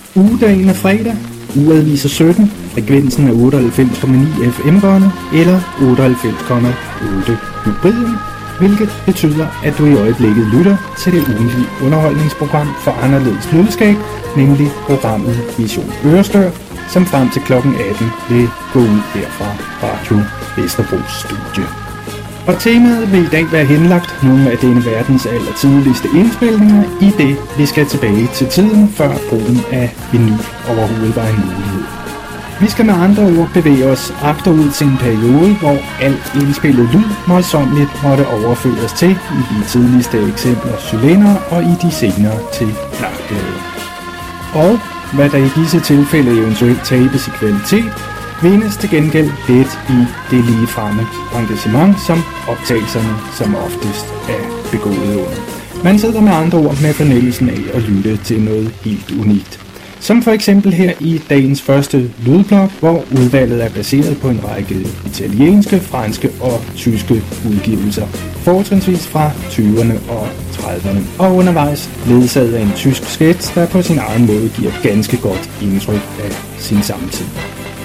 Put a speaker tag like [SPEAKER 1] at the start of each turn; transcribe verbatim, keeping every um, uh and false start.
[SPEAKER 1] Ugedagen er fredag, uret viser sytten, frekvensen er otteoghalvfems komma ni F M-båndet eller otteoghalvfems komma otte hybriden, hvilket betyder, at du i øjeblikket lytter til det ugentlige underholdningsprogram for anderledes lydskab, nemlig programmet Mission Ørestør, som frem til klokken atten vil gå ud herfra Radio Vesterbros studie. Og temaet vil i dag være henlagt nogle af denne verdens allertidligste indspilninger, i det vi skal tilbage til tiden før brugen af vinyl overhovedet var en mulighed. Vi skal med andre ord bevæge os agterud til en periode, hvor alt indspillet lyd møjsommeligt måtte overføres til i de tidligste eksempler cylinder og i de senere til plakplader. Og hvad der i disse tilfælde eventuelt tabes i kvalitet, vindes til gengæld lidt i det ligefremme engagement, som optagelserne som oftest er begået under. Man sidder med andre ord med fornemmelsen af at lytte til noget helt unikt. Som for eksempel her i dagens første lydblok, hvor udvalget er baseret på en række italienske, franske og tyske udgivelser, fortrinsvis fra tyverne og trediverne, og undervejs ledsaget af en tysk sketch, der på sin egen måde giver ganske godt indtryk af sin samtid.